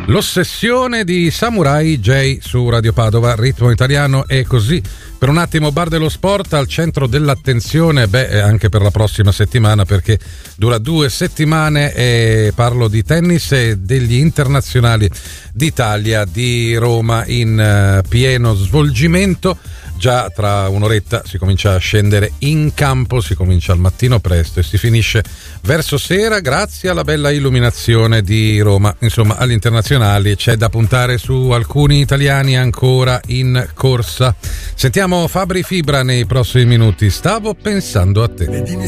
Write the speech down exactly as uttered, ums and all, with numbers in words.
L'ossessione di Samurai J su Radio Padova, ritmo italiano è così. Per un attimo Bar dello Sport al centro dell'attenzione, beh, anche per la prossima settimana, perché dura due settimane e parlo di tennis e degli internazionali d'Italia di Roma in uh, pieno svolgimento. Già tra un'oretta si comincia a scendere in campo, si comincia al mattino presto e si finisce verso sera grazie alla bella illuminazione di Roma. Insomma, agli internazionali c'è da puntare su alcuni italiani ancora in corsa. Sentiamo Fabri Fibra nei prossimi minuti. Stavo pensando a te.